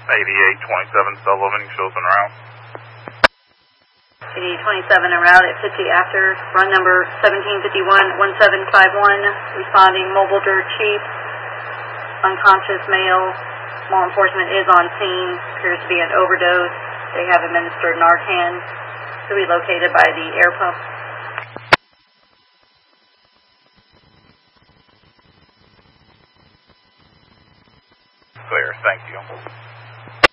8827 Sullivan, shows en route. 8827 en route at 50 after, run number 1751-1751, responding mobile dirt cheap, unconscious male, law enforcement is on scene, appears to be an overdose. They have administered Narcan, to be located by the air pump. Clear, thank you.